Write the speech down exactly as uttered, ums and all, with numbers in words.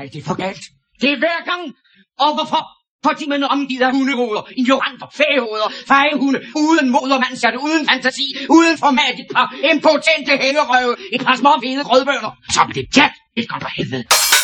Nej, det er for galt. Det er hver gang. Og hvorfor? Fordi man er omgivet af hundehoveder, ignoranter, fæhoveder, fejehunde, uden mod og mandsatte, uden fantasi, uden format, et par impotente hængerøve, et par små hvide grødbønder. Så er det pjat. Det går for helvede.